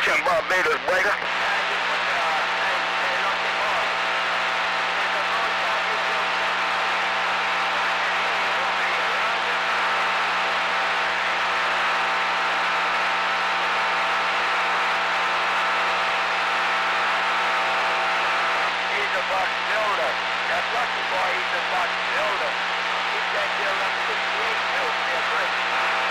Attention, Barbados Breaker. He's a box builder. That lucky boy, he's a box builder. Keep that deal on 68 mills there, Chris.